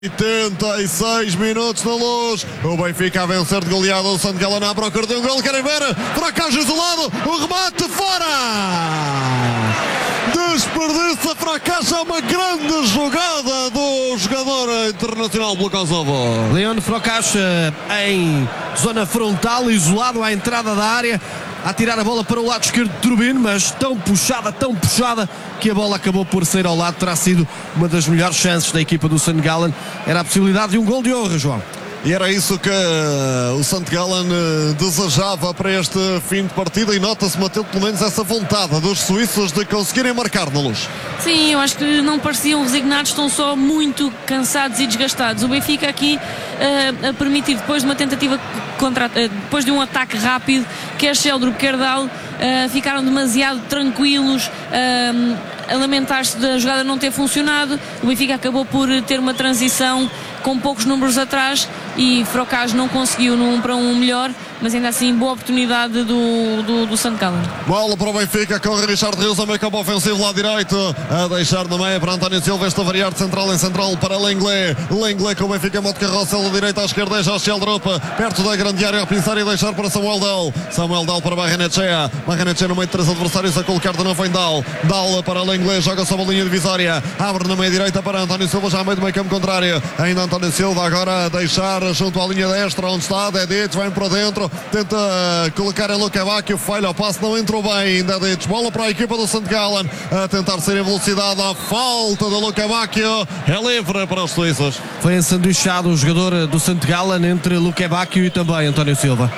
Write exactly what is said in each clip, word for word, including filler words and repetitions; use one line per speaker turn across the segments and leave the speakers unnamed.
oitenta e seis minutos na Luz, o Benfica a vencer de goleada o Sant Gallen à procura de um gol, querem ver, Fracas isolado, o remate fora, desperdiça Fracas, é uma grande jogada do jogador internacional pelo Kosovo.
Leon Fracas em zona frontal, isolado à entrada da área, a tirar a bola para o lado esquerdo de Turbine, mas tão puxada, tão puxada, que a bola acabou por sair ao lado. Terá sido uma das melhores chances da equipa do Sant Gallen. Era a possibilidade de um gol de honra, João.
E era isso que o Sant Gallen desejava para este fim de partida, e nota-se, Matilde, pelo menos essa vontade dos suíços de conseguirem marcar na Luz.
Sim, eu acho que não pareciam resignados, estão só muito cansados e desgastados. O Benfica aqui uh, a permitir, depois de uma tentativa contra, uh, depois de um ataque rápido, quer Sheldrup, quer Dal, uh, ficaram demasiado tranquilos, uh, a lamentar-se da jogada não ter funcionado. O Benfica acabou por ter uma transição com poucos números atrás e Fracas não conseguiu no um para um melhor, mas ainda assim boa oportunidade do, do, do Sant Gallen.
Bola para o Benfica, corre Richard Rios, a meio campo ofensivo lá direito, a deixar na meia para António Silva, esta variar de central em central para Lenglet, Lenglet com o Benfica em modo carroça, da direita à esquerda, deixa a Sheldrup, perto da grande área, a pensar e deixar para Samuel Dal, Samuel Dal para Barrenetxea, Barrenetxea no meio de três adversários, a colocar de novo em Dal, Dal para Lenglet, joga sobre a linha divisória, abre na meia direita para António Silva, já a meio do meio campo contrário, ainda António Silva agora a deixar junto à linha destra, onde está Dedic, vem para dentro, tenta colocar em Luka Bacchio, falha o passe, não entrou bem Dedic, bola para a equipa do Sant Gallen, a tentar sair em velocidade, a falta de Luka Bacchio, é livre para os suíços.
Foi ensanduichado o jogador do Sant Gallen entre Luka Bacchio e também António Silva.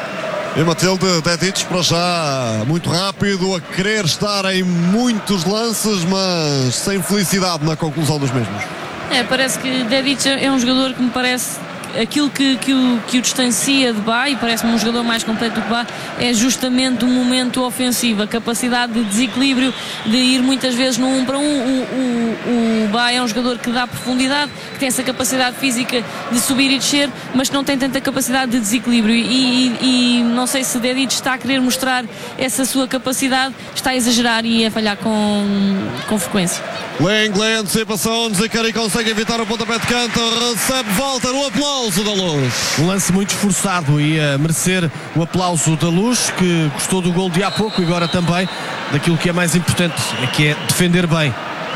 E Matilde, Dedic para já muito rápido, a querer estar em muitos lances, mas sem felicidade na conclusão dos mesmos.
É, parece que Dedic é um jogador que me parece aquilo que, que, o, que o distancia de Bá, e parece-me um jogador mais completo do que Bá, é justamente o momento ofensivo, a capacidade de desequilíbrio, de ir muitas vezes no um para um. O, o, o Bá é um jogador que dá profundidade, que tem essa capacidade física de subir e descer, mas que não tem tanta capacidade de desequilíbrio, e, e, e não sei se Dedic está a querer mostrar essa sua capacidade, está a exagerar e a falhar com, com frequência.
Lenglet, antecipação, Zicari consegue evitar o pontapé de canto, recebe volta no aplauso da Luz.
Um lance muito esforçado e a merecer o aplauso da Luz, que gostou do gol de há pouco e agora também daquilo que é mais importante, é que é defender bem.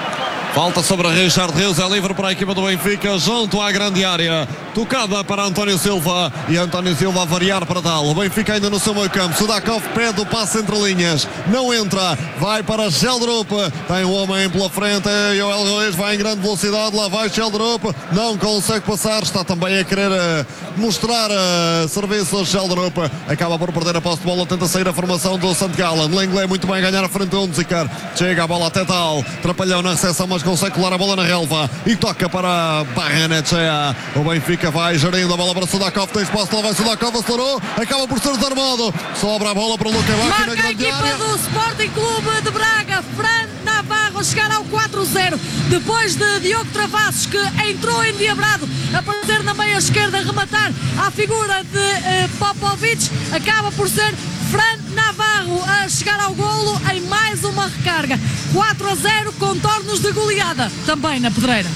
Falta sobre Richard Rios, é livre para a equipa do Benfica, junto à grande área, tocada para António Silva, e António Silva a variar para Dal. O Benfica ainda no seu meio campo, Sudakov pede o passe entre linhas, não entra, vai para Sheldrup, tem um homem pela frente, Joel Ruiz vai em grande velocidade, lá vai Sheldrup, não consegue passar, está também a querer uh, mostrar uh, serviço a Sheldrup, acaba por perder a posse de bola, tenta sair a formação do Sant Gallen. Lenglet muito bem a ganhar a frente do Unzicar, chega a bola até Dal, atrapalhou na recepção, mas consegue colar a bola na relva e toca para Barrenetxea. O Benfica vai gerindo a bola para Sudakov, tem espaço, lá vai Sudakov, acelerou, acaba por ser desarmado, sobra a bola para o Luka Bacchio na
marca a
grande
equipa
área.
do Sporting Clube de Braga, Fran Navarro, chegar ao quatro zero, depois de Diogo Travassos, que entrou endiabrado, a aparecer na meia esquerda, rematar à figura de uh, Popovic, acaba por ser Fran Navarro a chegar ao golo em mais uma recarga. Quatro a zero, contornos de goleada também na Pedreira.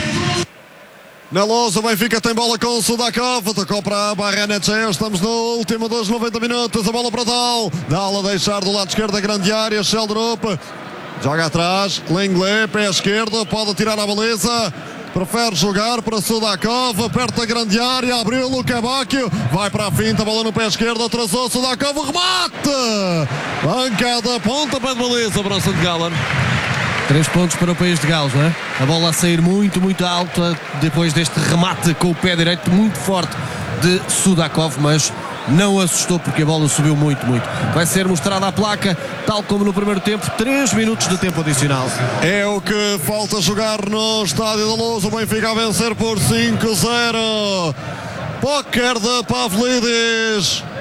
Na Luz, o Benfica tem bola com o Sudakov, tocou para a Barrenetxea, estamos no último dos noventa minutos, a bola para Dal, Dal a deixar do lado esquerdo da grande área, Sheldrup joga atrás, Lenglet, pé esquerdo, pode tirar a baliza, prefere jogar para Sudakov, perto da grande área, abriu o Luka Bacchio, vai para a finta, bola no pé esquerdo, atrasou Sudakov, remate! Bancada, ponta para a baliza para o Sant Gallen.
Três pontos para o país de Gales, não é? A bola a sair muito, muito alta depois deste remate com o pé direito muito forte de Sudakov, mas não assustou porque a bola subiu muito, muito. Vai ser mostrada a placa, tal como no primeiro tempo, três minutos de tempo adicional.
É o que falta jogar no Estádio da Luz, o Benfica a vencer por cinco a zero. Póquer de Pavlidis.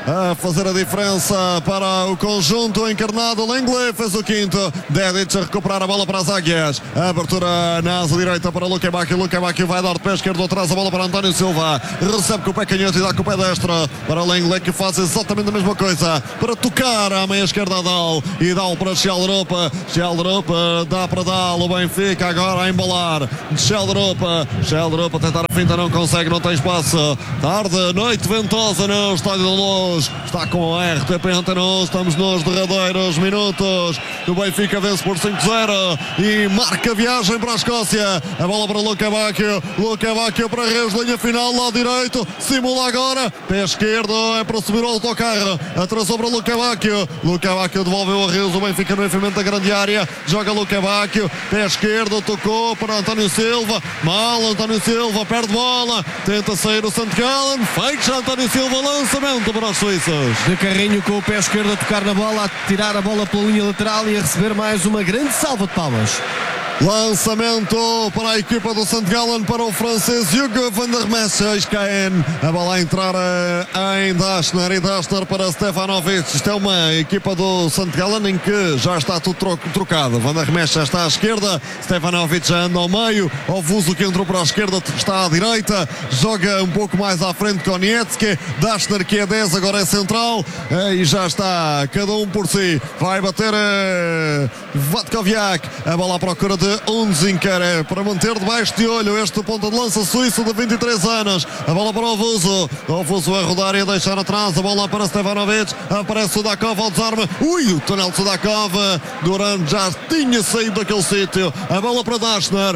a fazer a diferença para o conjunto encarnado. Lenglet fez o quinto, Dedic a recuperar a bola para as águias, a abertura na asa direita para Luque Bacchio. Luque Bacchio vai dar de pé esquerdo, traz a bola para António Silva, recebe com o pé canhoto e dá com o pé destro para Lenglet, que faz exatamente a mesma coisa, para tocar à meia esquerda a Dal, e Dal para Sheldrup. Sheldrup dá para Dal, o Benfica agora a embalar, Sheldrup, Sheldrup a tentar a finta, não consegue, não tem espaço. Tarde, noite ventosa no Estádio da Luz, está com a R T P Antena um, estamos nos derradeiros minutos. O Benfica vence por cinco zero e marca viagem para a Escócia. A bola para Luque Bacchio, Luque Bacchio para Reus, linha final, lado direito, simula agora, pé esquerdo, é para subir o autocarro, atrasou para Luque Bacchio, Luque Bacchio devolveu a Reus, o Benfica no enfiamento da grande área, joga Luque Bacchio, pé esquerdo, tocou para António Silva, mal António Silva, perde bola, tenta sair o St Gallen, fecha António Silva, lançamento para os suíços.
De carrinho com o pé esquerdo a tocar na bola, a tirar a bola pela linha lateral e a receber mais uma grande salva de palmas.
Lançamento para a equipa do St Gallen, para o francês Hugo van der Messes, Caen, a bola a entrar em Dashner e Dashner para Stefanovic. Isto é uma equipa do St Gallen em que já está tudo tro trocado. Van der Messes está à esquerda, Stefanovic já anda ao meio, Ovuso que entrou para a esquerda está à direita, joga um pouco mais à frente com Nietzsche, Dashner que é dez, agora é central, e já está cada um por si. Vai bater uh, Vatkoviak, a bola à procura de Unzinker, é para manter debaixo de olho este ponta de lança suíço de vinte e três anos. A bola para o Ovuso, Ovuso a rodar e a deixar atrás, a bola para Stefanovic, aparece Sudakov ao desarme, ui, o túnel de Sudakov, Duran já tinha saído daquele sítio, a bola para Dashner.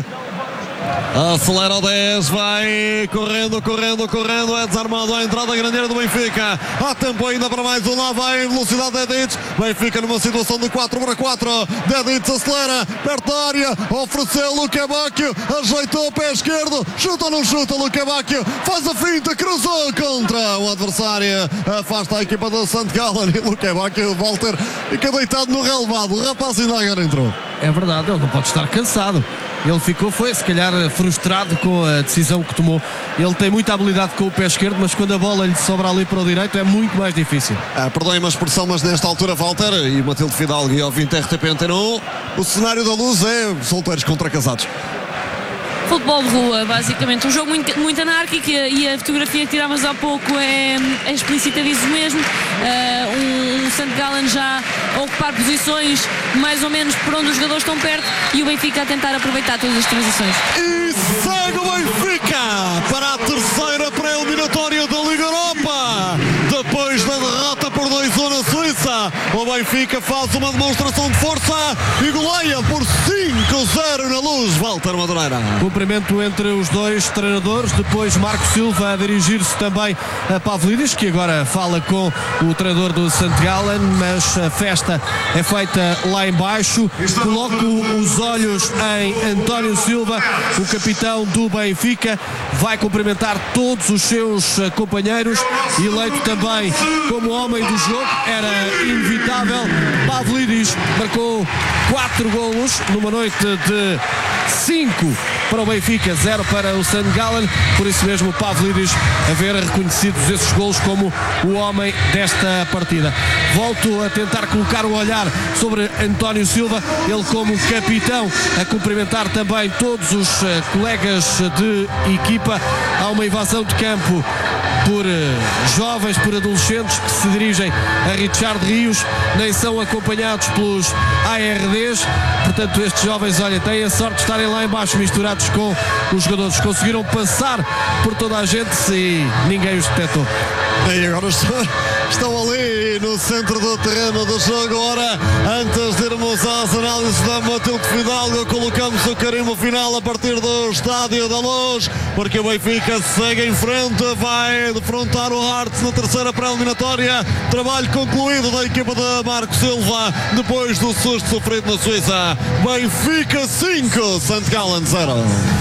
Acelera o dez, vai correndo, correndo, correndo, é desarmado à entrada grandeira do Benfica. Há tempo ainda para mais um, lá vai em velocidade Dedic. Benfica numa situação de quatro para quatro. Dedic acelera, perto da área, ofereceu Luque Bacchio, ajeitou o pé esquerdo, chuta ou não chuta, Luque Bacchio faz a finta, cruzou contra o adversário, afasta a equipa do St Gallen e Luque Bacchio, Walter, fica deitado no relevado. O rapaz ainda agora entrou.
É verdade, ele não pode estar cansado. Ele ficou, foi se calhar frustrado com a decisão que tomou. Ele tem muita habilidade com o pé esquerdo, mas quando a bola lhe sobra ali para o direito é muito mais difícil.
Ah, perdoem-me a expressão, mas nesta altura, Walter e Matilde Fidalgo e ouvinte R T P Antena um, o cenário da Luz é solteiros contra casados.
Futebol de rua, basicamente, um jogo muito, muito anárquico, e a fotografia que tirámos há pouco é, é explícita disso mesmo. Uh, um, um St Gallen já a ocupar posições mais ou menos por onde os jogadores estão perto, e o Benfica a tentar aproveitar todas as transições.
E segue o Benfica para a terceira pré-eliminatória da Liga Europa. Depois da derrota por dois a um na Suíça, o Benfica faz uma demonstração de força e goleia por cinco zero na Luz. Walter Madureira.
Cumprimento entre os dois treinadores, depois Marco Silva a dirigir-se também a Pavlidis, que agora fala com o treinador do St Gallen, mas a festa é feita lá embaixo. Coloco os olhos em António Silva, o capitão do Benfica, vai cumprimentar todos os seus companheiros, eleito também como homem do jogo, era inevitável. Pavlidis marcou quatro golos numa noite de cinco para o Benfica, zero para o St Gallen, por isso mesmo Pavlidis a ver reconhecidos esses golos como o homem desta partida. Volto a tentar colocar o olhar sobre António Silva, ele como capitão, a cumprimentar também todos os colegas de equipa. Há uma invasão de campo por jovens, por adolescentes que se dirigem a Richard Rios, nem são acompanhados pelos A R Ds, portanto estes jovens, olha, têm a sorte de estarem lá embaixo misturados com os jogadores, conseguiram passar por toda a gente e ninguém os detectou.
E agora estão, estão ali no centro do terreno do jogo. Ora, antes de irmos às análises da Matilde Fidalgo, colocamos o carimbo final a partir do Estádio da Luz, porque o Benfica segue em frente, vai defrontar o Hearts na terceira pré-eliminatória. Trabalho concluído da equipa de Marco Silva depois do susto sofrido na Suíça. Benfica cinco, St Gallen zero.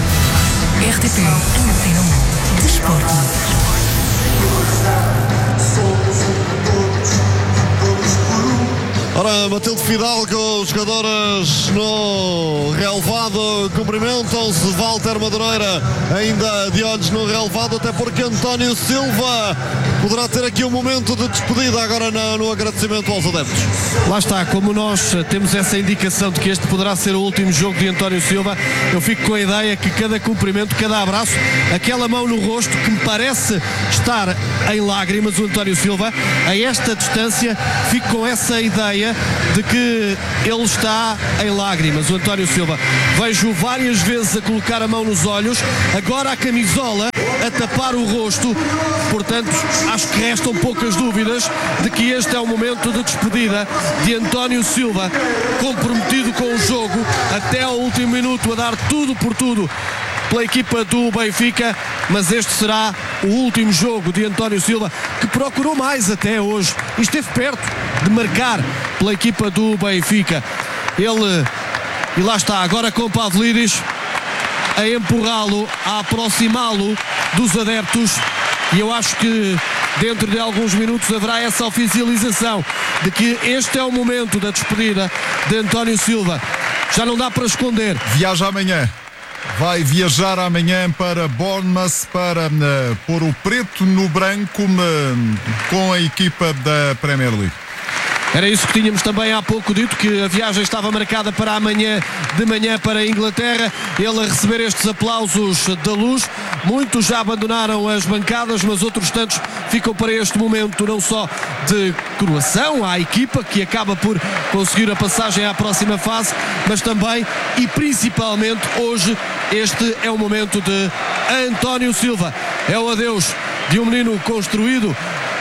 R T P Antena um Desporto.
Ora, Matilde Fidalgo, os jogadores no relevado cumprimentam-se. Walter Madureira ainda de olhos no relevado, até porque António Silva poderá ter aqui um momento de despedida agora no, no agradecimento aos adeptos.
Lá está, como nós temos essa indicação de que este poderá ser o último jogo de António Silva, eu fico com a ideia que cada cumprimento, cada abraço, aquela mão no rosto que me parece estar em lágrimas, o António Silva, a esta distância, fico com essa ideia de que ele está em lágrimas, o António Silva. Vejo várias vezes a colocar a mão nos olhos, agora a camisola a tapar o rosto, portanto acho que restam poucas dúvidas de que este é o momento de despedida de António Silva, comprometido com o jogo até ao último minuto, a dar tudo por tudo pela equipa do Benfica, mas este será o último jogo de António Silva, que procurou mais até hoje e esteve perto de marcar pela equipa do Benfica. Ele, e lá está, agora com Pavlidis a empurrá-lo, a aproximá-lo dos adeptos, e eu acho que dentro de alguns minutos haverá essa oficialização de que este é o momento da despedida de António Silva. Já não dá para esconder.
Viaja amanhã. Vai viajar amanhã para Bournemouth para uh, pôr o preto no branco uh, com a equipa da Premier League.
Era isso que tínhamos também há pouco dito, que a viagem estava marcada para amanhã de manhã para a Inglaterra. Ele a receber estes aplausos da luz. Muitos já abandonaram as bancadas, mas outros tantos ficam para este momento não só de coroação à equipa, que acaba por conseguir a passagem à próxima fase, mas também e principalmente hoje este é o momento de António Silva. É o adeus de um menino construído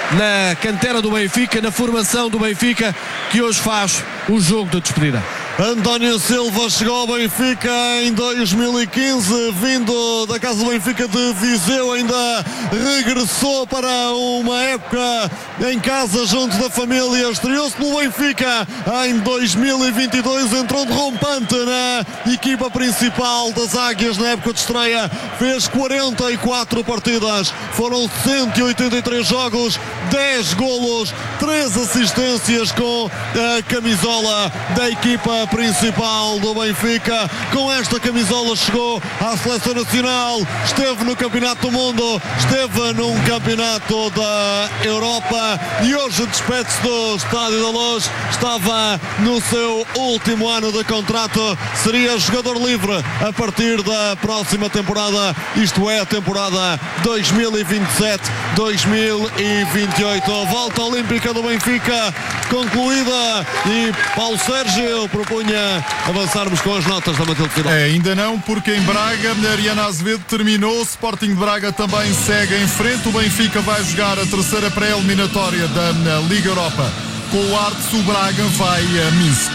na cantera do Benfica, na formação do Benfica, que hoje faz o jogo de despedida.
António Silva chegou ao Benfica em dois mil e quinze, vindo da casa do Benfica de Viseu, ainda regressou para uma época em casa junto da família, estreou-se no Benfica em dois mil e vinte e dois, entrou de rompante na equipa principal das Águias na época de estreia, fez quarenta e quatro partidas, foram cento e oitenta e três jogos, dez golos, três assistências com a camisola da equipa principal do Benfica. Com esta camisola chegou à seleção nacional, esteve no Campeonato do Mundo, esteve num Campeonato da Europa e hoje despede-se do Estádio da Luz. Estava no seu último ano de contrato, seria jogador livre a partir da próxima temporada, isto é a temporada dois mil e vinte e sete dois mil e vinte e oito. A volta olímpica do Benfica concluída e Paulo Sérgio propunha avançarmos com as notas da Matilde Fidalgo.
É, ainda não, porque em Braga, a Ariana Azevedo terminou, o Sporting de Braga também segue em frente, o Benfica vai jogar a terceira pré-eliminatória da Liga Europa com o Arts, o Braga vai a Minsk.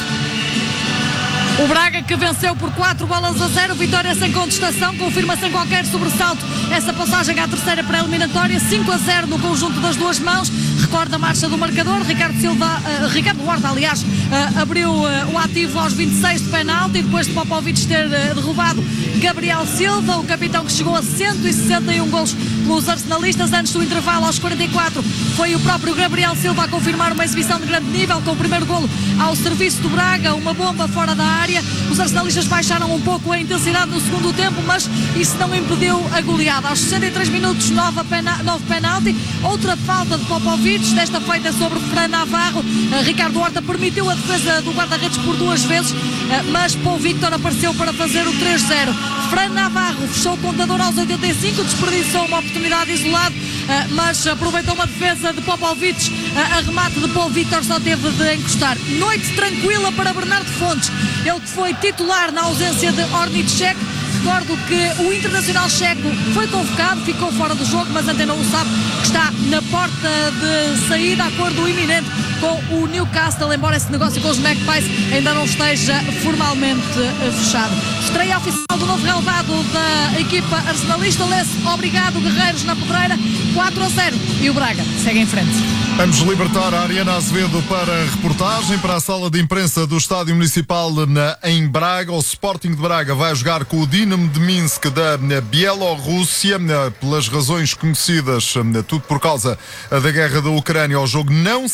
O Braga que venceu por quatro bolas a zero, vitória sem contestação, confirma sem qualquer sobressalto essa passagem à terceira pré-eliminatória, cinco a zero no conjunto das duas mãos. Recorda a marcha do marcador, Ricardo Silva, uh, Ricardo Horta, aliás, uh, abriu uh, o ativo aos vinte e seis de penalti, depois de Popovic ter uh, derrubado Gabriel Silva, o capitão que chegou a cento e sessenta e um golos pelos arsenalistas. Antes do intervalo, aos quarenta e quatro, foi o próprio Gabriel Silva a confirmar uma exibição de grande nível, com o primeiro golo ao serviço do Braga, uma bomba fora da área. Os arsenalistas baixaram um pouco a intensidade no segundo tempo, mas isso não impediu a goleada. Aos sessenta e três minutos, nova pena, novo penalti, outra falta de Popovic, desta feita sobre Fran Navarro. Uh, Ricardo Horta permitiu a defesa do guarda-redes por duas vezes, uh, mas Paul Victor apareceu para fazer o três zero. Fran Navarro fechou o contador aos oitenta e cinco, desperdiçou uma oportunidade isolada, uh, mas aproveitou uma defesa de Popovic, uh, a remate de Paul Victor só teve de encostar. Noite tranquila para Bernardo Fontes, ele que foi titular na ausência de Ornicek. Recordo que o internacional checo foi convocado, ficou fora do jogo, mas Antena um sabe que está na porta de saída, acordo iminente com o Newcastle, embora esse negócio com os Magpies ainda não esteja formalmente fechado. Estreia oficial do novo relevado da equipa arsenalista, lê-se Obrigado Guerreiros na pedreira, quatro a zero, e o Braga segue em frente.
Vamos libertar a Ariana Azevedo para a reportagem, para a sala de imprensa do Estádio Municipal na, em Braga. O Sporting de Braga vai jogar com o Dinamo de Minsk da Bielorrússia, pelas razões conhecidas, tudo por causa da guerra da Ucrânia. O jogo não será na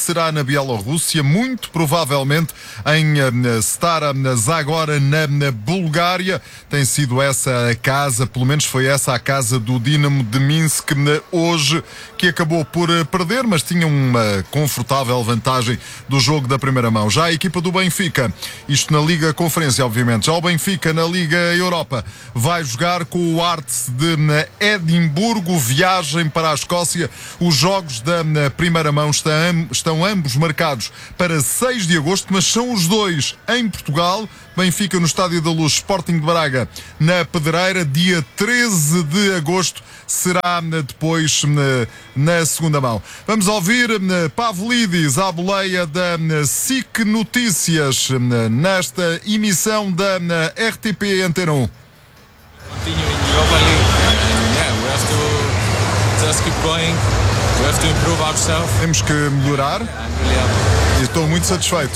Bielorrússia, muito provavelmente em Stara Zagora, na Bulgária. Tem sido essa a casa, pelo menos foi essa a casa do Dinamo de Minsk hoje, que acabou por perder, mas tinha uma confortável vantagem do jogo da primeira mão. Já a equipa do Benfica, isto na Liga Conferência, obviamente, já o Benfica na Liga Europa vai jogar com o Arts de Edimburgo, viagem para a Escócia. Os jogos da primeira mão estão, estão ambos marcados para seis de agosto, mas são os dois em Portugal. Benfica no Estádio da Luz, Sporting de Braga na Pedreira, dia treze de agosto, será depois na segunda mão. Vamos ouvir Pavlidis à boleia da S I C Notícias nesta emissão da R T P Antena um.
Continuing globally, and yeah, we have to just keep going. We have to improve ourselves.
Temos que melhorar.
I'm really happy.
E estou muito satisfeito.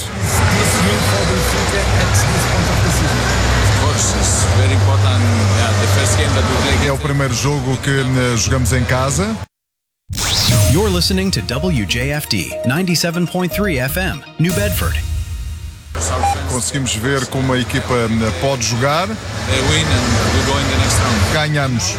Of course, it's very important. Yeah, the first game that we play.
É o primeiro jogo que jogamos em casa.
You're listening to W J F D ninety-seven point three F M, New Bedford.
Conseguimos ver como a equipa pode jogar.
They win and we go in the next round.
Ganhamos.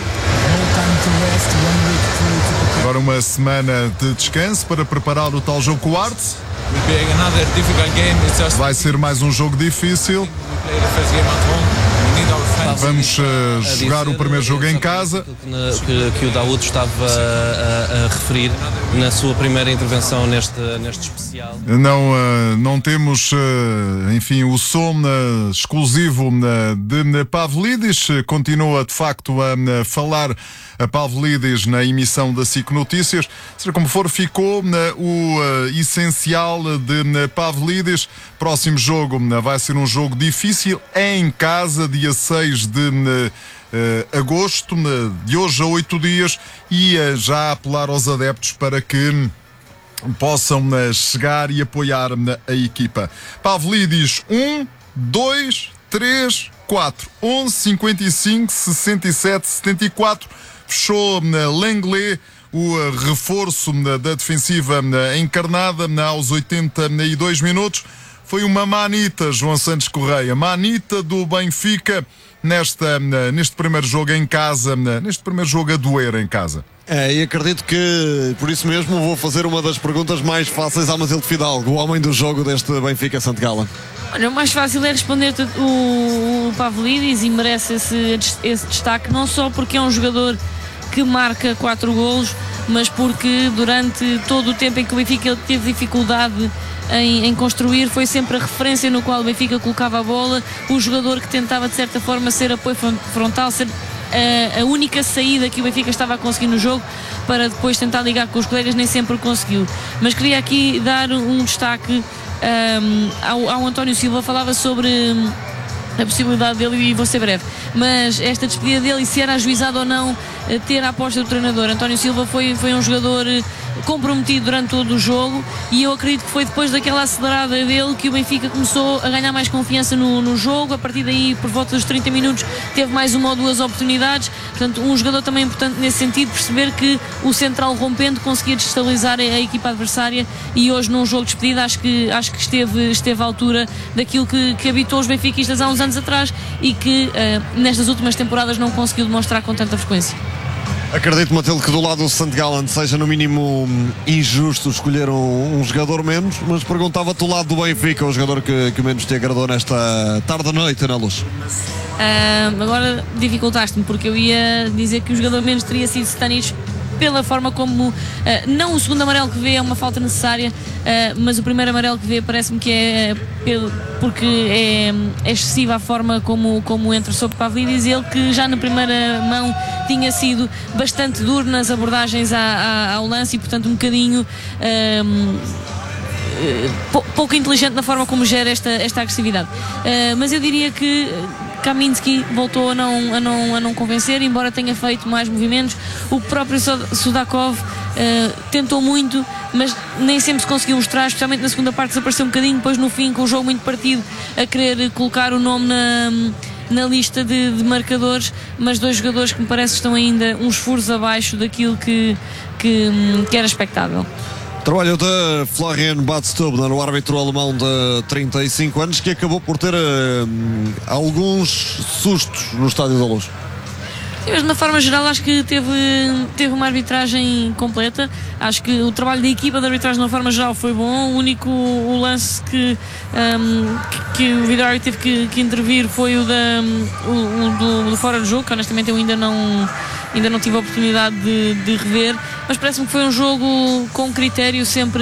Agora uma semana de descanso para preparar o tal jogo com o Arts.
Will be another difficult game. It's just
Vai ser mais um jogo difícil.
we play the first game at home. We need our fans.
Vamos uh, jogar o primeiro jogo em casa.
Que, que o Daúdo estava a, a, a referir na sua primeira intervenção neste, neste especial.
Não, uh, não temos, uh, enfim, o som uh, exclusivo uh, de Pavlidis. Continua, de facto, a uh, falar a Pavlidis na emissão da S I C Notícias. Seja como for, ficou uh, o uh, essencial de uh, Pavlidis. Próximo jogo uh, vai ser um jogo difícil, é em casa, dia seis de uh, uh, agosto, uh, de hoje a oito dias, e uh, já apelar aos adeptos para que possam uh, chegar e apoiar uh, a equipa. Pavlidis, um, dois, três, quatro, onze, cinquenta e cinco, sessenta e sete, setenta e quatro. Fechou uh, Lenglet, o uh, reforço uh, da defensiva uh, encarnada uh, aos oitenta e dois minutos. Foi uma manita, João Santos Correia, manita do Benfica nesta, uh, neste primeiro jogo em casa, uh, neste primeiro jogo a doer em casa.
É, e acredito que por isso mesmo vou fazer uma das perguntas mais fáceis ao Matilde Fidalgo, o homem do jogo deste Benfica Santo Gala.
Olha, o mais fácil é responder-te o, o Pavlidis, e merece esse, esse destaque, não só porque é um jogador que marca quatro golos, mas porque durante todo o tempo em que o Benfica teve dificuldade em, em construir, foi sempre a referência no qual o Benfica colocava a bola, o jogador que tentava de certa forma ser apoio frontal, ser a, a única saída que o Benfica estava a conseguir no jogo para depois tentar ligar com os colegas, nem sempre conseguiu. Mas queria aqui dar um destaque um, ao, ao António Silva. Falava sobre a possibilidade dele, e vou ser breve, mas esta despedida dele, e se era ajuizado ou não ter a aposta do treinador. António Silva foi, foi um jogador comprometido durante todo o jogo, e eu acredito que foi depois daquela acelerada dele que o Benfica começou a ganhar mais confiança no, no jogo. A partir daí, por volta dos trinta minutos, teve mais uma ou duas oportunidades. Portanto, um jogador também importante nesse sentido, perceber que o central rompendo conseguia destabilizar a, a equipa adversária, e hoje num jogo de despedida acho que, acho que esteve, esteve à altura daquilo que, que habitou os benfiquistas há uns anos atrás, e que uh, nestas últimas temporadas não conseguiu demonstrar com tanta frequência.
Acredito, Matilde, que do lado do Santo Gallen seja no mínimo injusto escolher um, um jogador menos, mas perguntava-te do lado do Benfica, o jogador que, que menos te agradou nesta tarde-noite na Luz.
Uh, agora dificultaste-me, porque eu ia dizer que o jogador menos teria sido Stanic, pela forma como, uh, não o segundo amarelo que vê é uma falta necessária, uh, mas o primeiro amarelo que vê parece-me que é uh, pelo, porque é, é excessiva a forma como, como entra sobre Pavlidis, ele que já na primeira mão tinha sido bastante duro nas abordagens à, à, ao lance, e portanto um bocadinho uh, uh, pouco inteligente na forma como gera esta, esta agressividade. Uh, mas eu diria que Kaminski voltou a não, a, não, a não convencer, embora tenha feito mais movimentos. O próprio Sudakov uh, tentou muito, mas nem sempre se conseguiu mostrar, especialmente na segunda parte desapareceu um bocadinho, depois no fim, com o jogo muito partido, a querer colocar o nome na, na lista de, de marcadores. Mas dois jogadores que me parece que estão ainda uns furos abaixo daquilo que, que, que era expectável.
Trabalho de Florian Badstubner, o árbitro alemão de trinta e cinco anos, que acabou por ter uh, alguns sustos no Estádio da Luz.
Mas de uma forma geral acho que teve, teve uma arbitragem completa. Acho que o trabalho da equipa de arbitragem de uma forma geral foi bom. O único o lance que, um, que, que o vídeo teve que, que intervir foi o, da, o, o do, do fora de jogo, que honestamente eu ainda não, ainda não tive a oportunidade de, de rever, mas parece-me que foi um jogo com critério, sempre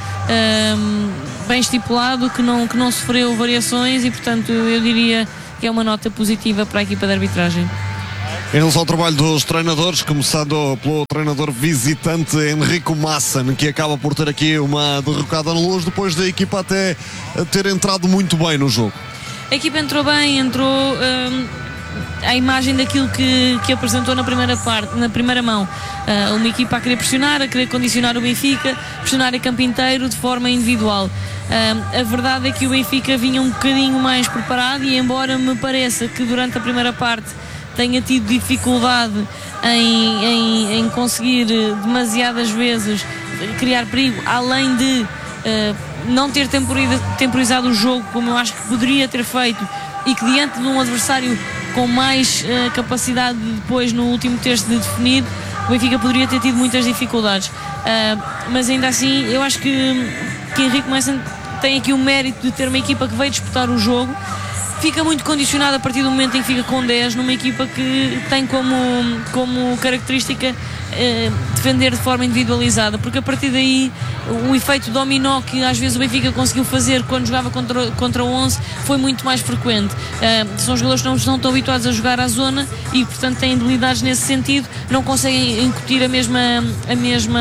um, bem estipulado, que não, que não sofreu variações e portanto eu diria que é uma nota positiva para a equipa de arbitragem.
Em relação ao trabalho dos treinadores, começando pelo treinador visitante Enrico Maassen, que acaba por ter aqui uma derrocada na Luz, depois da equipa até ter entrado muito bem no jogo.
A equipa entrou bem, entrou hum, à imagem daquilo que, que apresentou na primeira parte, na primeira mão. Uh, uma equipa a querer pressionar, a querer condicionar o Benfica, pressionar a campo inteiro de forma individual. Uh, a verdade é que o Benfica vinha um bocadinho mais preparado e, embora me pareça que durante a primeira parte tenha tido dificuldade em, em, em conseguir demasiadas vezes criar perigo, além de uh, não ter temporizado o jogo como eu acho que poderia ter feito, e que diante de um adversário com mais uh, capacidade de depois no último terço de definir, o Benfica poderia ter tido muitas dificuldades, uh, mas ainda assim eu acho que, que Henrique Maassen tem aqui o mérito de ter uma equipa que veio disputar o jogo. Fica muito condicionado a partir do momento em que fica com dez, numa equipa que tem como, como característica eh, defender de forma individualizada, porque a partir daí o efeito dominó que às vezes o Benfica conseguiu fazer quando jogava contra, contra o onze foi muito mais frequente. Eh, são jogadores que não estão tão habituados a jogar à zona e portanto têm debilidades nesse sentido, não conseguem incutir a mesma, a mesma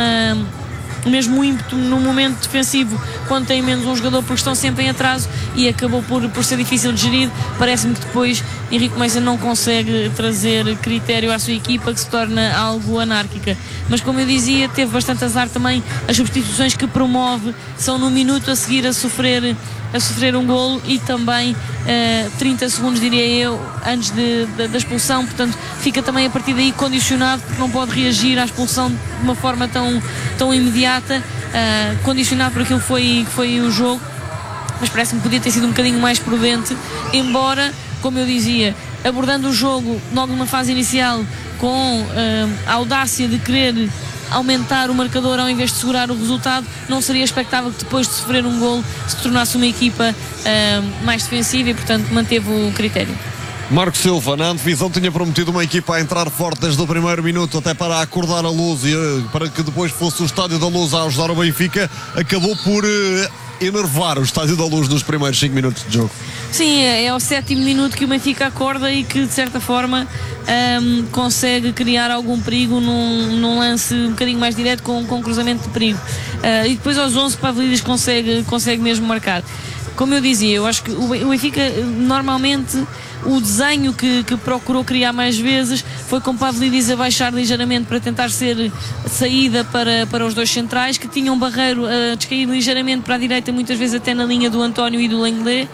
o mesmo ímpeto no momento defensivo quando tem menos um jogador, porque estão sempre em atraso e acabou por, por ser difícil de gerir. Parece-me que depois Henrique Maassen não consegue trazer critério à sua equipa, que se torna algo anárquica, mas como eu dizia, teve bastante azar também. As substituições que promove são no minuto a seguir a sofrer a sofrer um golo e também uh, trinta segundos, diria eu, antes de, de, da expulsão, portanto fica também a partir daí condicionado, porque não pode reagir à expulsão de uma forma tão, tão imediata, uh, condicionado por aquilo que foi, que foi o jogo, mas parece-me que podia ter sido um bocadinho mais prudente, embora, como eu dizia, abordando o jogo logo numa fase inicial com uh, a audácia de querer aumentar o marcador ao invés de segurar o resultado, não seria expectável que depois de sofrer um golo se tornasse uma equipa uh, mais defensiva e portanto manteve o critério.
Marco Silva, na antevisão, tinha prometido uma equipa a entrar forte desde o primeiro minuto, até para acordar a Luz e uh, para que depois fosse o Estádio da Luz a ajudar o Benfica. Acabou por uh, enervar o Estádio da Luz nos primeiros cinco minutos de jogo.
Sim, é, é ao sétimo minuto que o Benfica acorda e que de certa forma um, consegue criar algum perigo num, num lance um bocadinho mais direto com, com cruzamento de perigo, uh, e depois aos onze Pavlidis consegue, consegue mesmo marcar. Como eu dizia, eu acho que o Benfica normalmente o desenho que, que procurou criar mais vezes foi com Pavlidis a baixar ligeiramente para tentar ser saída para, para os dois centrais, que tinham um barreiro a descair ligeiramente para a direita, muitas vezes até na linha do António e do Lenglet.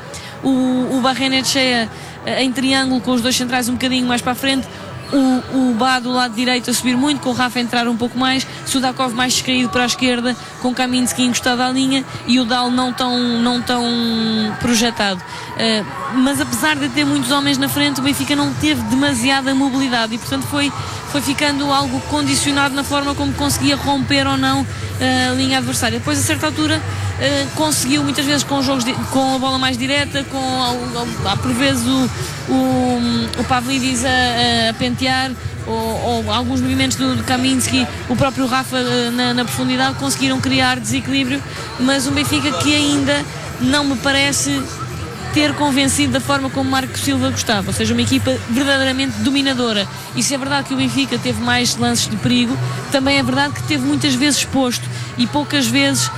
O, o Barrenetxea em triângulo com os dois centrais um bocadinho mais para a frente, o, o Bá do lado direito a subir muito, com o Rafa a entrar um pouco mais, Sudakov mais descaído para a esquerda, com Kaminski encostado à linha e o Dal não tão, não tão projetado. Uh, mas apesar de ter muitos homens na frente, o Benfica não teve demasiada mobilidade e portanto foi, foi ficando algo condicionado na forma como conseguia romper ou não a linha adversária. Depois, a certa altura, uh, conseguiu muitas vezes com, jogos de, com a bola mais direta, com a, a, por vezes o, o, o Pavlidis a, a pentear, ou, ou alguns movimentos do, do Kaminski, o próprio Rafa uh, na, na profundidade, conseguiram criar desequilíbrio, mas um Benfica que ainda não me parece ter convencido da forma como Marco Silva gostava, ou seja, uma equipa verdadeiramente dominadora. E se é verdade que o Benfica teve mais lances de perigo, também é verdade que teve muitas vezes exposto e poucas vezes.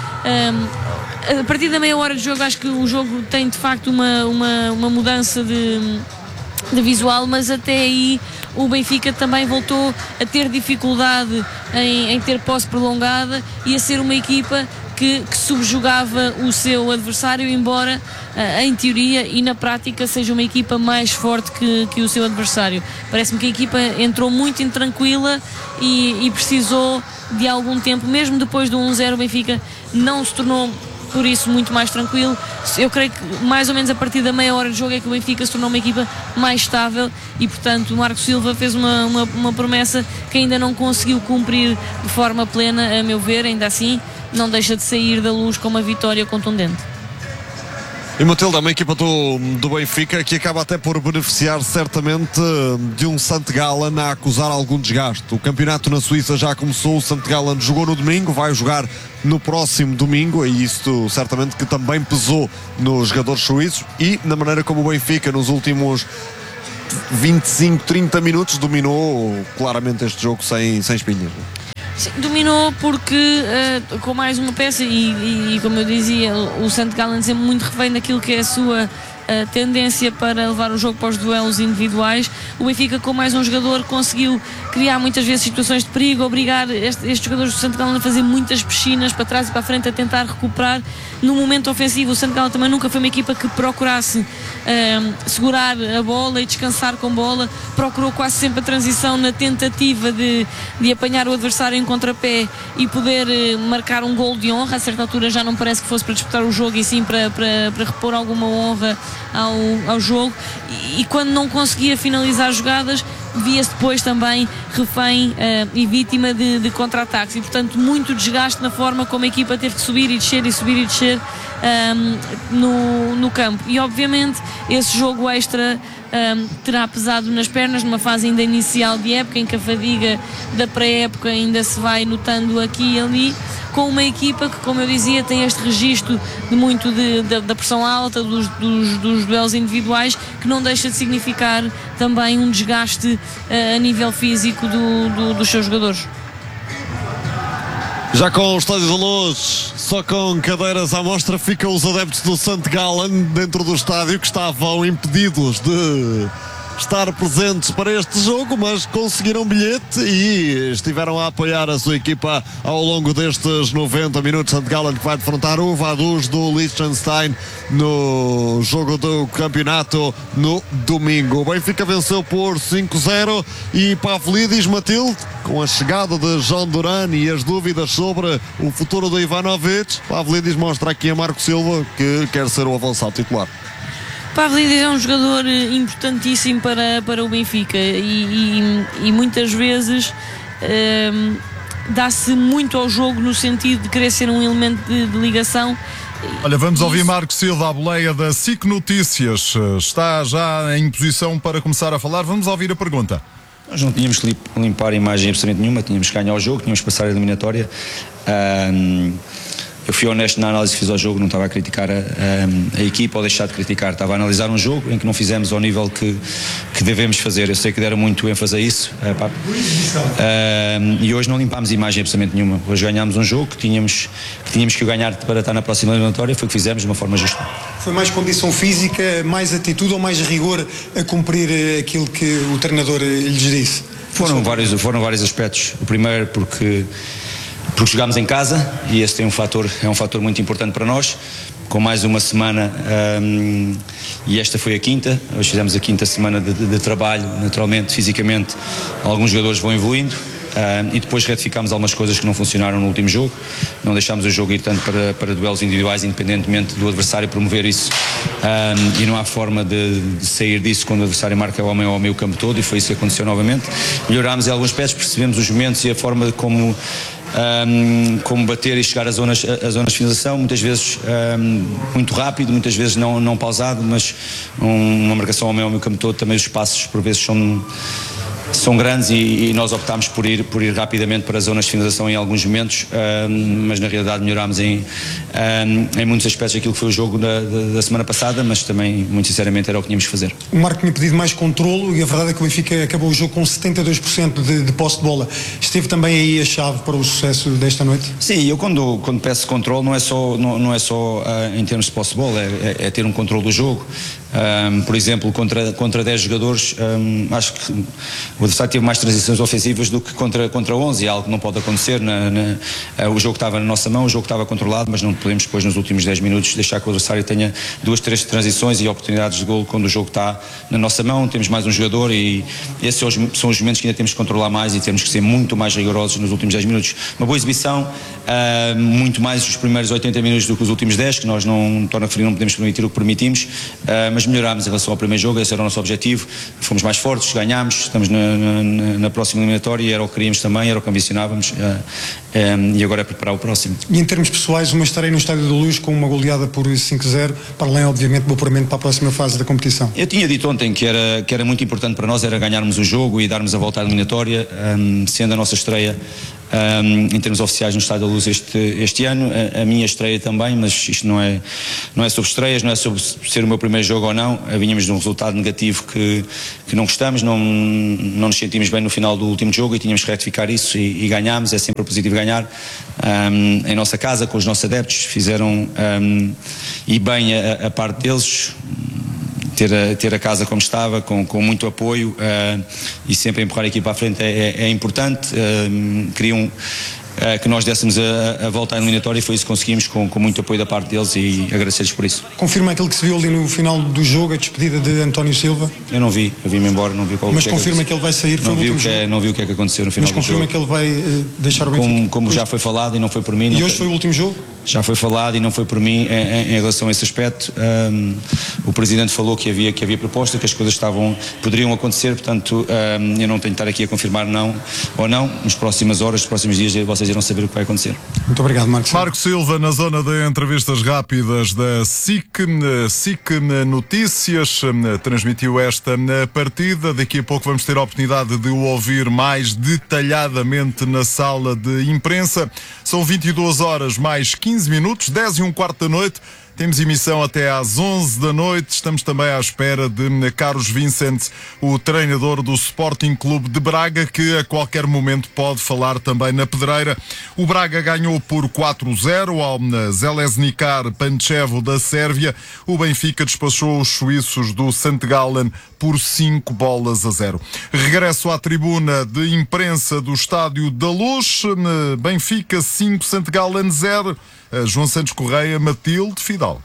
Um, a partir da meia hora de jogo, acho que o jogo tem de facto uma, uma, uma mudança de, de visual, mas até aí o Benfica também voltou a ter dificuldade em, em ter posse prolongada e a ser uma equipa que, que subjugava o seu adversário, embora uh, em teoria e na prática seja uma equipa mais forte que, que o seu adversário. Parece-me que a equipa entrou muito intranquila e, e precisou de algum tempo, mesmo depois do um zero, o Benfica não se tornou por isso muito mais tranquilo. Eu creio que mais ou menos a partir da meia hora de jogo é que o Benfica se tornou uma equipa mais estável e, portanto, o Marco Silva fez uma, uma, uma promessa que ainda não conseguiu cumprir de forma plena, a meu ver. Ainda assim não deixa de sair da luz com uma vitória contundente.
E Matilde, é uma equipa do, do Benfica que acaba até por beneficiar certamente de um Sant Gallen a acusar algum desgaste. O campeonato na Suíça já começou, o Sant Gallen jogou no domingo, vai jogar no próximo domingo, e isto certamente que também pesou nos jogadores suíços e na maneira como o Benfica nos últimos vinte e cinco, trinta minutos dominou claramente este jogo sem, sem espinhas.
Sim, dominou porque uh, com mais uma peça e, e, e como eu dizia, o Sant Gallen sempre muito refém daquilo que é a sua uh, tendência para levar o jogo para os duelos individuais. O Benfica, com mais um jogador, conseguiu criar muitas vezes situações de perigo, obrigar este, estes jogadores do Sant Gallen a fazer muitas piscinas para trás e para a frente, a tentar recuperar no momento ofensivo. O Sant Gallen também nunca foi uma equipa que procurasse uh, segurar a bola e descansar com bola, procurou quase sempre a transição na tentativa de, de apanhar o adversário em contrapé e poder uh, marcar um gol de honra. A certa altura já não parece que fosse para disputar o jogo e sim para, para, para repor alguma honra ao, ao jogo, e, e quando não conseguia finalizar jogadas, via-se depois também refém uh, e vítima de, de contra-ataques, e portanto muito desgaste na forma como a equipa teve que subir e descer e subir e descer um, no, no campo. E obviamente esse jogo extra um, terá pesado nas pernas numa fase ainda inicial de época, em que a fadiga da pré-época ainda se vai notando aqui e ali, com uma equipa que, como eu dizia, tem este registro de muito de, de, da pressão alta, dos, dos, dos duelos individuais, que não deixa de significar também um desgaste uh, a nível físico do, do, dos seus jogadores.
Já com o estádio da Luz, só com cadeiras à mostra, ficam os adeptos do Sant Gallen dentro do estádio, que estavam impedidos de estar presentes para este jogo, mas conseguiram bilhete e estiveram a apoiar a sua equipa ao longo destes noventa minutos. Sant Gallen que vai defrontar o Vaduz do Liechtenstein no jogo do campeonato no domingo. O Benfica venceu por cinco a zero e Pavlidis, Matilde, com a chegada de João Duran e as dúvidas sobre o futuro do Ivanovic, Pavlidis mostra aqui a Marco Silva que quer ser o avançado titular.
Pavlidis é um jogador importantíssimo para, para o Benfica e, e, e muitas vezes um, dá-se muito ao jogo no sentido de querer ser um elemento de, de ligação.
Olha, vamos ouvir Isso. Marco Silva, à boleia da S I C Notícias. Está já em posição para começar a falar. Vamos ouvir a pergunta.
Nós não tínhamos que limpar a imagem absolutamente nenhuma, tínhamos que ganhar o jogo, tínhamos que passar a eliminatória. Um, Eu fui honesto na análise que fiz ao jogo, não estava a criticar a, a, a equipa ou deixar de criticar, estava a analisar um jogo em que não fizemos ao nível que, que devemos fazer. Eu sei que deram muito ênfase a isso, é, pá. Uh, e hoje não limpámos imagem absolutamente nenhuma. Hoje ganhámos um jogo que tínhamos, que tínhamos que ganhar para estar na próxima eliminatória, foi o que fizemos de uma forma justa.
Foi mais condição física, mais atitude ou mais rigor a cumprir aquilo que o treinador lhes disse?
Foram vários, foram vários aspectos. O primeiro porque porque jogámos em casa e esse tem um fator, é um fator muito importante para nós, com mais uma semana um, e esta foi a quinta. Hoje fizemos a quinta semana de, de, de trabalho, naturalmente, fisicamente alguns jogadores vão evoluindo um, e depois retificámos algumas coisas que não funcionaram no último jogo, não deixámos o jogo ir tanto para, para duelos individuais, independentemente do adversário promover isso, um, e não há forma de, de sair disso quando o adversário marca o homem ao meio campo todo, e foi isso que aconteceu novamente. Melhorámos em alguns aspectos, percebemos os momentos e a forma como Um, como bater e chegar às zonas, às zonas de finalização, muitas vezes um, muito rápido, muitas vezes não, não pausado, mas um, uma marcação ao meio, ao meio campo todo, também os espaços por vezes são, são grandes e, e nós optámos por ir, por ir rapidamente para as zonas de finalização em alguns momentos, um, mas na realidade melhorámos em, um, em muitos aspectos aquilo que foi o jogo da, da, da semana passada, mas também, muito sinceramente, era o que tínhamos que fazer.
O Marco tinha pedido mais controlo e a verdade é que o Benfica acabou o jogo com setenta e dois por cento de, de posse de bola. Esteve também aí a chave para o sucesso desta noite?
Sim, eu quando, quando peço controle não é só, não, não é só uh, em termos de posse de bola, é, é, é ter um controle do jogo. Um, por exemplo, contra, contra dez jogadores, um, acho que o adversário teve mais transições ofensivas do que contra, contra onze, é algo que não pode acontecer. Na, na, uh, o jogo estava na nossa mão, o jogo estava controlado, mas não podemos depois nos últimos dez minutos deixar que o adversário tenha duas, três transições e oportunidades de golo quando o jogo está na nossa mão. Temos mais um jogador e esses são os, são os momentos que ainda temos que controlar mais e temos que ser muito mais rigorosos nos últimos dez minutos. Uma boa exibição, uh, muito mais os primeiros oitenta minutos do que os últimos dez, que nós não, torna frio, não podemos permitir o que permitimos, uh, mas melhorámos em relação ao primeiro jogo, esse era o nosso objetivo, fomos mais fortes, ganhámos, estamos na, na, na próxima eliminatória, era o que queríamos também, era o que ambicionávamos, uh, um, e agora é preparar o próximo.
E em termos pessoais, uma estreia no Estádio da Luz com uma goleada por cinco a zero, para além obviamente do apuramento para a próxima fase da competição.
Eu tinha dito ontem que era, que era muito importante para nós, era ganharmos o jogo e darmos a volta à eliminatória, um, sendo a nossa estreia Um, em termos oficiais no Estádio da Luz este, este ano, a, a minha estreia também, mas isto não é, não é sobre estreias, não é sobre ser o meu primeiro jogo ou não. Vínhamos de um resultado negativo que, que não gostamos, não, não nos sentimos bem no final do último jogo e tínhamos que retificar isso e, e ganhámos. É sempre positivo ganhar um, em nossa casa, com os nossos adeptos, fizeram um, e bem a, a parte deles. Ter a, ter a casa como estava, com, com muito apoio, uh, e sempre empurrar a equipa à frente é, é, é importante. Uh, queriam uh, que nós dessemos a, a volta à eliminatória e foi isso que conseguimos, com, com muito apoio da parte deles, e agradecer-lhes por isso.
Confirma aquilo que se viu ali no final do jogo, a despedida de António Silva?
Eu não vi, eu vim-me embora, não vi qual.
Mas
que
confirma
é que,
que ele vai sair?
Não vi, o que é, não vi o que é que aconteceu no final
do jogo. Mas confirma que ele vai uh, deixar o Benfica?
Como, como já foi falado e não foi por mim.
E hoje foi o último jogo?
Já foi falado e não foi por mim em, em relação a esse aspecto. Um, o Presidente falou que havia, que havia proposta, que as coisas estavam, poderiam acontecer, portanto um, eu não tenho de estar aqui a confirmar não ou não. Nas próximas horas, nos próximos dias, vocês irão saber o que vai acontecer.
Muito obrigado, Marcos Silva.
Marcos Silva, na zona de entrevistas rápidas da S I C, S I C Notícias, transmitiu esta partida. Daqui a pouco vamos ter a oportunidade de o ouvir mais detalhadamente na sala de imprensa. São vinte e duas horas mais quinze minutos, dez e um quarto da noite. Temos emissão até às onze da noite. Estamos também à espera de Carlos Vicente, o treinador do Sporting Clube de Braga, que a qualquer momento pode falar também na pedreira. O Braga ganhou por quatro a zero ao Željezničar Pančevo da Sérvia. O Benfica despachou os suíços do Saint Gallen por cinco bolas a zero. Regresso à tribuna de imprensa do Estádio da Luz. Benfica cinco, Saint Gallen zero. João Santos Correia, Matilde, Fidalgo.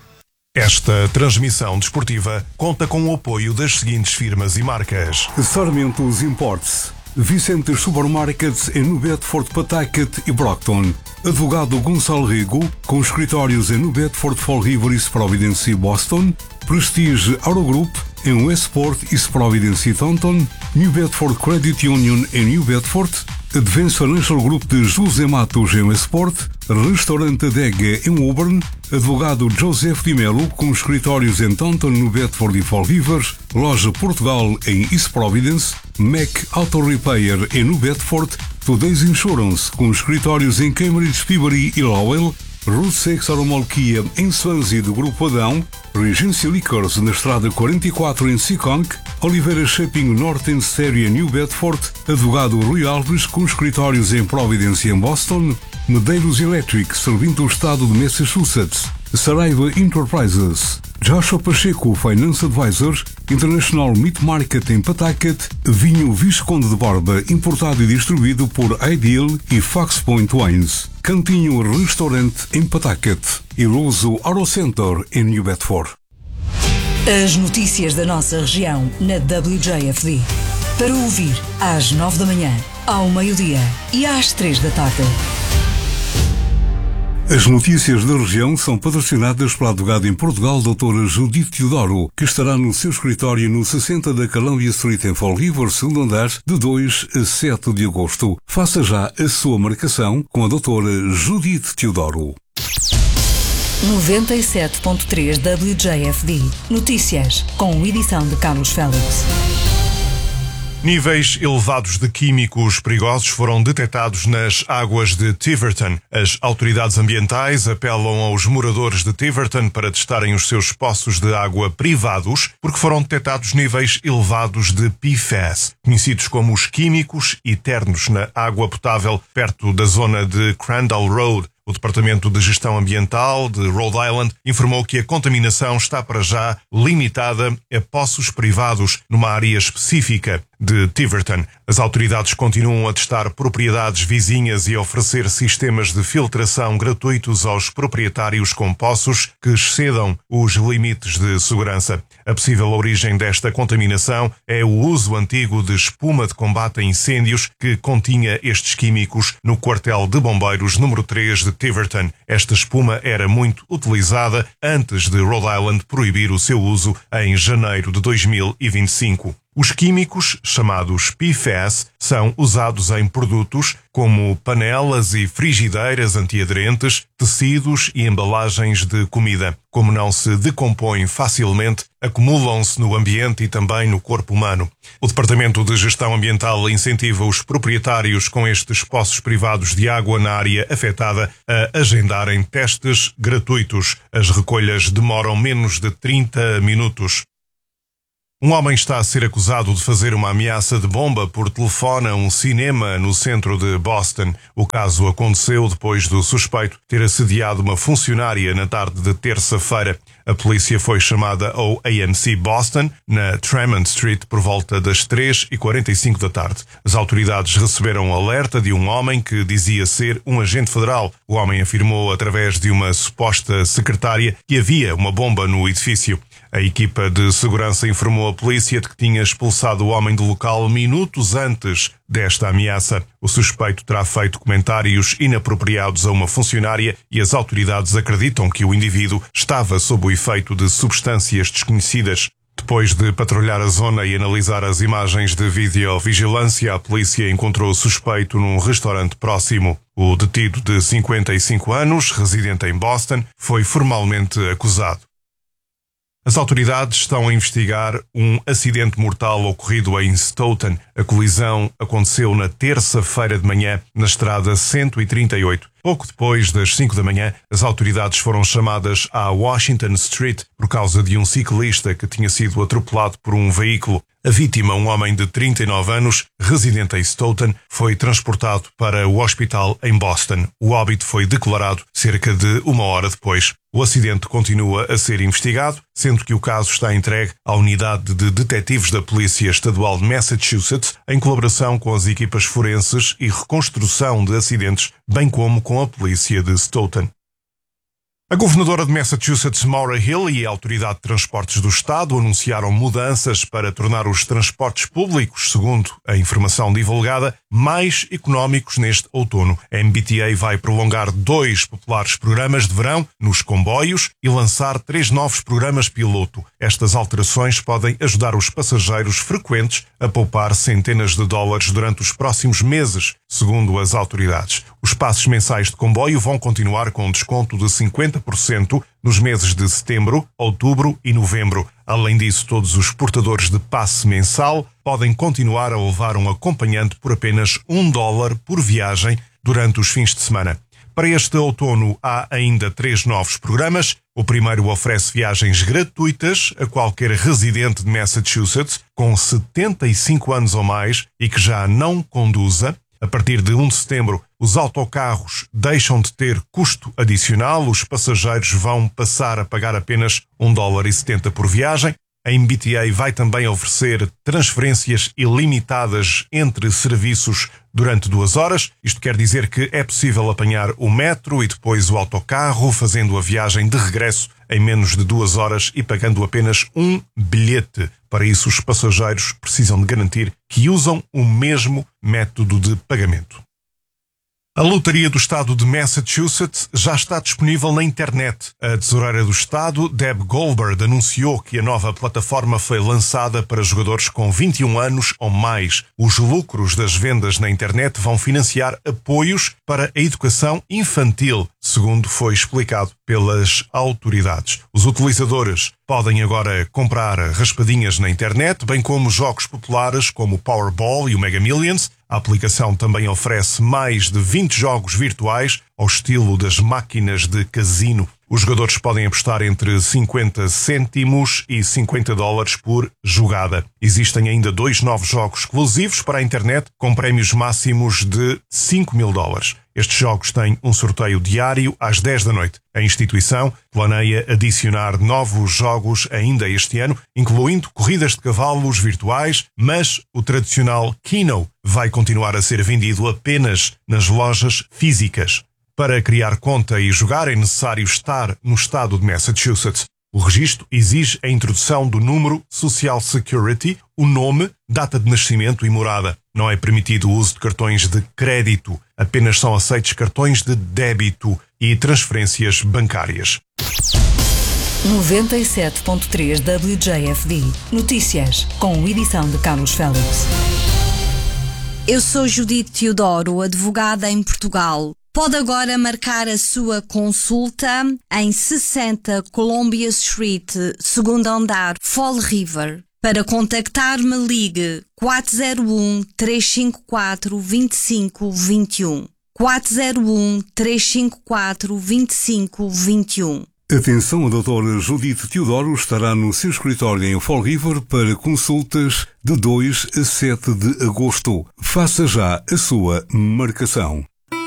Esta transmissão desportiva conta com o apoio das seguintes firmas e marcas:
Sarmentos Imports, Vicentes Supermarkets em New Bedford, Pawtucket e Brockton. Advogado Gonçalo Rigo, com escritórios em New Bedford, Fall River, East Providence e Boston. Prestige Eurogroup em Westport, East Providence e Taunton. New Bedford Credit Union em New Bedford. Advance Financial Group de José Matos em Westport. Restaurante Adega em Woburn. Advogado Joseph Di Melo, com escritórios em Taunton, New Bedford e Fall River. Loja Portugal em East Providence. Mac Auto Repair em New Bedford. Today's Insurance, com escritórios em Cambridge, Peabody e Lowell. Route seis Aromolquia em Swansea do Grupo Adão. Regency Liquors na Estrada quarenta e quatro em Seekonk. Oliveira Shopping Norte em Série em New Bedford. Advogado Rui Alves, com escritórios em Providence e em Boston. Medeiros Electric, servindo o estado de Massachusetts. Saraiva Enterprises. Joshua Pacheco Finance Advisors. International Meat Market em Pawtucket. Vinho Visconde de Borba, importado e distribuído por Ideal e Fox Point Wines. Cantinho Restaurante em Pawtucket. E Roso Auto Center em New Bedford.
As notícias da nossa região na W J F D. Para ouvir às nove da manhã, ao meio-dia e às três da tarde.
As notícias da região são patrocinadas pela advogada em Portugal, doutora Judite Teodoro, que estará no seu escritório no sessenta da Columbia Street em Fall River, segundo andar, de dois a sete de agosto. Faça já a sua marcação com a doutora Judite Teodoro.
noventa e sete ponto três W J F D. Notícias, com edição de Carlos Félix.
Níveis elevados de químicos perigosos foram detectados nas águas de Tiverton. As autoridades ambientais apelam aos moradores de Tiverton para testarem os seus poços de água privados, porque foram detectados níveis elevados de P F A S, conhecidos como os químicos eternos na água potável, perto da zona de Crandall Road. O Departamento de Gestão Ambiental de Rhode Island informou que a contaminação está para já limitada a poços privados numa área específica de Tiverton. As autoridades continuam a testar propriedades vizinhas e a oferecer sistemas de filtração gratuitos aos proprietários com poços que excedam os limites de segurança. A possível origem desta contaminação é o uso antigo de espuma de combate a incêndios que continha estes químicos no quartel de bombeiros número três de Tiverton. Esta espuma era muito utilizada antes de Rhode Island proibir o seu uso em janeiro de dois mil e vinte e cinco. Os químicos, chamados P F A S, são usados em produtos como panelas e frigideiras antiaderentes, tecidos e embalagens de comida. Como não se decompõem facilmente, acumulam-se no ambiente e também no corpo humano. O Departamento de Gestão Ambiental incentiva os proprietários com estes poços privados de água na área afetada a agendarem testes gratuitos. As recolhas demoram menos de trinta minutos. Um homem está a ser acusado de fazer uma ameaça de bomba por telefone a um cinema no centro de Boston. O caso aconteceu depois do suspeito ter assediado uma funcionária na tarde de terça-feira. A polícia foi chamada ao A M C Boston, na Tremont Street, por volta das três e quarenta e cinco da tarde. As autoridades receberam um alerta de um homem que dizia ser um agente federal. O homem afirmou, através de uma suposta secretária, que havia uma bomba no edifício. A equipa de segurança informou a polícia de que tinha expulsado o homem do local minutos antes desta ameaça. O suspeito terá feito comentários inapropriados a uma funcionária e as autoridades acreditam que o indivíduo estava sob o efeito de substâncias desconhecidas. Depois de patrulhar a zona e analisar as imagens de videovigilância, a polícia encontrou o suspeito num restaurante próximo. O detido de cinquenta e cinco anos, residente em Boston, foi formalmente acusado. As autoridades estão a investigar um acidente mortal ocorrido em Stoughton. A colisão aconteceu na terça-feira de manhã, na estrada cento e trinta e oito. Pouco depois das cinco da manhã, as autoridades foram chamadas à Washington Street por causa de um ciclista que tinha sido atropelado por um veículo. A vítima, um homem de trinta e nove anos, residente em Stoughton, foi transportado para o hospital em Boston. O óbito foi declarado cerca de uma hora depois. O acidente continua a ser investigado, sendo que o caso está entregue à Unidade de Detetives da Polícia Estadual de Massachusetts, em colaboração com as equipas forenses e reconstrução de acidentes, bem como com a polícia de Stoughton. A governadora de Massachusetts, Maura Hill, e a Autoridade de Transportes do Estado anunciaram mudanças para tornar os transportes públicos, segundo a informação divulgada, mais económicos neste outono. A M B T A vai prolongar dois populares programas de verão nos comboios e lançar três novos programas piloto. Estas alterações podem ajudar os passageiros frequentes a poupar centenas de dólares durante os próximos meses, segundo as autoridades. Os passes mensais de comboio vão continuar com um desconto de cinquenta por cento nos meses de setembro, outubro e novembro. Além disso, todos os portadores de passe mensal podem continuar a levar um acompanhante por apenas um dólar por viagem durante os fins de semana. Para este outono há ainda três novos programas. O primeiro oferece viagens gratuitas a qualquer residente de Massachusetts com setenta e cinco anos ou mais e que já não conduza. A partir de um de setembro, os autocarros deixam de ter custo adicional, os passageiros vão passar a pagar apenas um dólar e setenta por viagem. A M B T A vai também oferecer transferências ilimitadas entre serviços durante duas horas. Isto quer dizer que é possível apanhar o metro e depois o autocarro, fazendo a viagem de regresso em menos de duas horas e pagando apenas um bilhete. Para isso, os passageiros precisam de garantir que usam o mesmo método de pagamento. A Lotaria do Estado de Massachusetts já está disponível na internet. A tesoureira do Estado, Deb Goldberg, anunciou que a nova plataforma foi lançada para jogadores com vinte e um anos ou mais. Os lucros das vendas na internet vão financiar apoios para a educação infantil, segundo foi explicado pelas autoridades. Os utilizadores podem agora comprar raspadinhas na internet, bem como jogos populares como o Powerball e o Mega Millions. A aplicação também oferece mais de vinte jogos virtuais ao estilo das máquinas de casino. Os jogadores podem apostar entre cinquenta cêntimos e cinquenta dólares por jogada. Existem ainda dois novos jogos exclusivos para a internet com prémios máximos de cinco mil dólares. Estes jogos têm um sorteio diário às dez da noite. A instituição planeia adicionar novos jogos ainda este ano, incluindo corridas de cavalos virtuais, mas o tradicional Keno vai continuar a ser vendido apenas nas lojas físicas. Para criar conta e jogar é necessário estar no estado de Massachusetts. O registro exige a introdução do número Social Security, o nome, data de nascimento e morada. Não é permitido o uso de cartões de crédito, apenas são aceitos cartões de débito e transferências bancárias.
noventa e sete ponto três W J F D. Notícias, com edição de Carlos Félix.
Eu sou Judite Teodoro, advogada em Portugal. Pode agora marcar a sua consulta em sessenta Columbia Street, segundo andar, Fall River. Para contactar-me, ligue quatro zero um, três cinco quatro, dois cinco dois um. quatro zero um, três cinco quatro, dois cinco dois um.
Atenção, a doutora Judite Teodoro estará no seu escritório em Fall River para consultas de dois a sete de agosto. Faça já a sua marcação.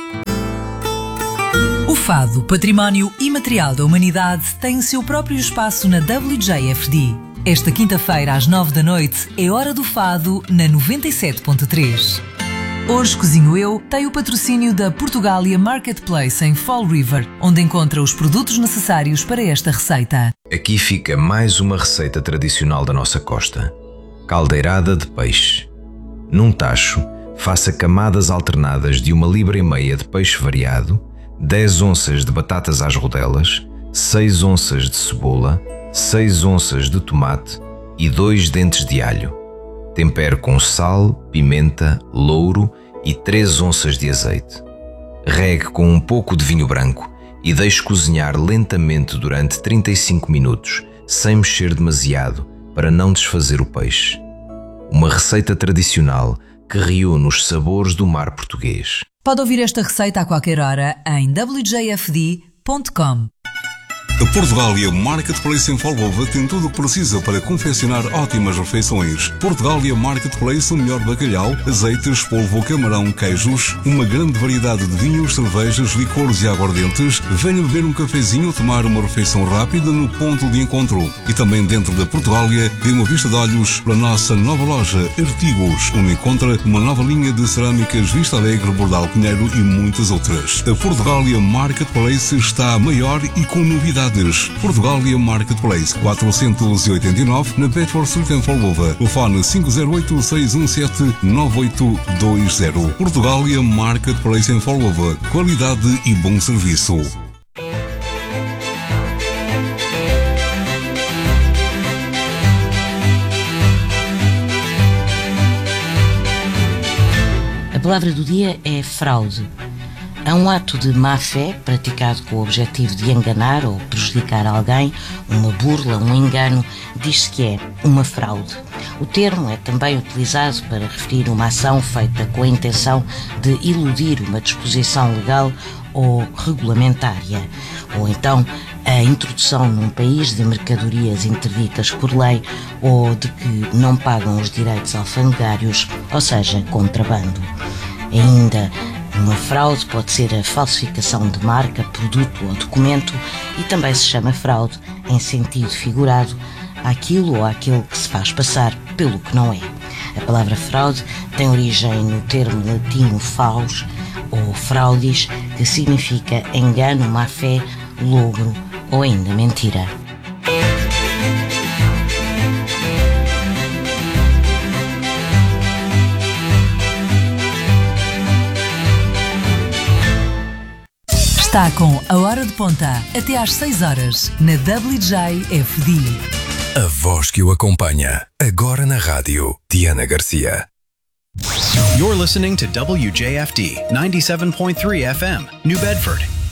O Fado, Património Imaterial da Humanidade, tem o seu próprio espaço na W J F D. Esta quinta-feira, às nove da noite, é Hora do Fado, na noventa e sete ponto três. Hoje Cozinho Eu tem o patrocínio da Portugália Marketplace em Fall River, onde encontra os produtos necessários para esta receita.
Aqui fica mais uma receita tradicional da nossa costa. Caldeirada de peixe. Num tacho, faça camadas alternadas de uma libra e meia de peixe variado, dez onças de batatas às rodelas, seis onças de cebola, seis onças de tomate e dois dentes de alho. Tempere com sal, pimenta, louro e três onças de azeite. Regue com um pouco de vinho branco e deixe cozinhar lentamente durante trinta e cinco minutos, sem mexer demasiado, para não desfazer o peixe. Uma receita tradicional que reúne os sabores do mar português.
Pode ouvir esta receita a qualquer hora em w j f d ponto com.
A Portugália Marketplace em Folgova tem tudo o que precisa para confeccionar ótimas refeições. Portugália Marketplace, o melhor bacalhau, azeites, polvo, camarão, queijos, uma grande variedade de vinhos, cervejas, licores e aguardentes. Venha beber um cafezinho ou tomar uma refeição rápida no ponto de encontro. E também dentro da Portugália, dê uma vista de olhos para a nossa nova loja Artigos, onde encontra uma nova linha de cerâmicas Vista Alegre, Bordal Pinheiro e muitas outras. A Portugália Marketplace está maior e com novidades. Portugália Marketplace, quatrocentos e oitenta e nove, na Bedford Street em Folgova. Telefone cinco zero oito, seis um sete, nove oito dois zero. Portugália Marketplace em Folgova. Qualidade e bom serviço.
A palavra do dia é fraude. É um ato de má-fé praticado com o objetivo de enganar ou prejudicar alguém, uma burla, um engano, diz-se que é uma fraude. O termo é também utilizado para referir uma ação feita com a intenção de iludir uma disposição legal ou regulamentária, ou então a introdução num país de mercadorias interditas por lei ou de que não pagam os direitos alfandegários, ou seja, contrabando. Ainda uma fraude pode ser a falsificação de marca, produto ou documento e também se chama fraude, em sentido figurado, àquilo ou àquele que se faz passar pelo que não é. A palavra fraude tem origem no termo latino faus ou fraudis, que significa engano, má-fé, logro ou ainda mentira.
Está com a Hora de Ponta, até às seis horas, na W J F D.
A voz que o acompanha, agora na rádio, Diana Garcia.
You're listening to W J F D ninety-seven point three F M, New Bedford.